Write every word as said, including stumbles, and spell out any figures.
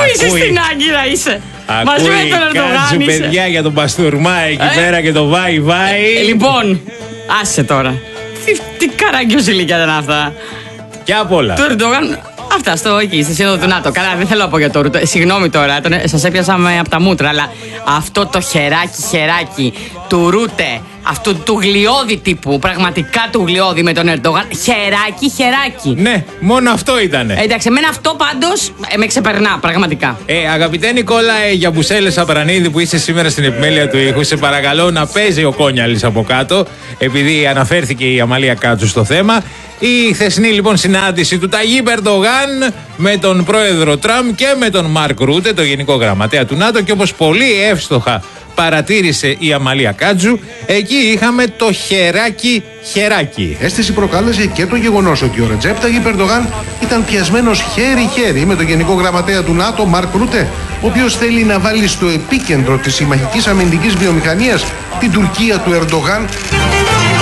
είσαι στην Άγκυρα, είσαι. Μαζί με τον Ερντογάν. Κάτσε παιδιά για τον Παστούρμα εκεί ε? πέρα και το βάει βάει. Ε, λοιπόν, άσε τώρα. Τι, τι καραγκιόζηλικια ήταν αυτά. Και απ' όλα. Του Ερντογάν. Αυτά στο εκεί, στη σύνοδο του ΝΑΤΟ. Καλά, δεν θέλω να πω για το Ρούτε. Συγγνώμη τώρα, σας έπιασα από τα μούτρα, αλλά αυτό το χεράκι, χεράκι του Ρούτε, αυτού του γλιώδη τύπου, πραγματικά του γλιώδη με τον Ερντογάν, χεράκι, χεράκι. Ναι, μόνο αυτό ήτανε. Ε, εντάξει, εμένα αυτό πάντως ε, με ξεπερνά, πραγματικά. Ε, αγαπητέ Νικόλα, ε, για Μπουσέλες Απρανίδη που είσαι σήμερα στην επιμέλεια του ήχου, σε παρακαλώ να παίζει ο Κόνιαλης από κάτω, επειδή αναφέρθηκε η Αμαλία Κάτσου στο θέμα. Η χθεσινή λοιπόν συνάντηση του Ταγίπ Ερντογάν με τον πρόεδρο Τραμπ και με τον Μαρκ Ρούτε, το γενικό γραμματέα του ΝΑΤΟ, και όπως πολύ εύστοχα παρατήρησε η Αμαλία Κάτζου, εκεί είχαμε το χεράκι χεράκι. Αίσθηση προκάλεσε και το γεγονός ότι ο Ρετζέπ Ταγίπ Ερντογάν ήταν πιασμένος χέρι-χέρι με τον γενικό γραμματέα του ΝΑΤΟ, Μαρκ Ρούτε, ο οποίος θέλει να βάλει στο επίκεντρο της συμμαχικής αμυντικής βιομηχανίας την Τουρκία του Ερντογάν